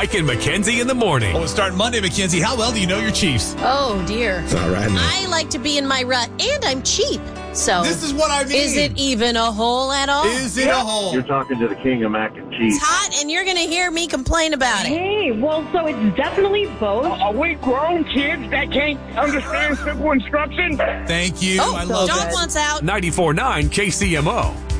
Mike and Mackenzie in the morning. Well, it's starting Monday, Mackenzie. How well do you know your Chiefs? Oh, dear. It's all right, man. I like to be in my rut, and I'm cheap. So This is what I mean. is it even a hole at all? Is it a hole? You're talking to the king of mac and cheese. It's hot, and you're going to hear me complain about it. Hey, well, so it's definitely both. Are we grown kids that can't understand simple instructions? Thank you. Oh, I love John that. wants out. 94.9 KCMO.